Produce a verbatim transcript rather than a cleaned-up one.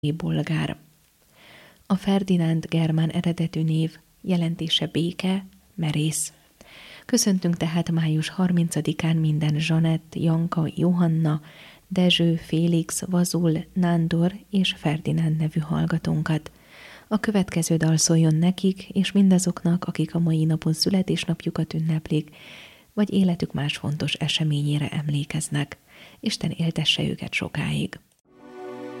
bolgár. A Ferdinánd germán eredetű név jelentése béke, merész. Köszöntünk tehát május harmincadikán minden Zsanett, Janka, Johanna, Dezső, Félix, Vazul, Nándor és Ferdinánd nevű hallgatónkat. A következő dal szóljon nekik, és mindazoknak, akik a mai napon születésnapjukat ünneplik, vagy életük más fontos eseményére emlékeznek. Isten éltesse őket sokáig.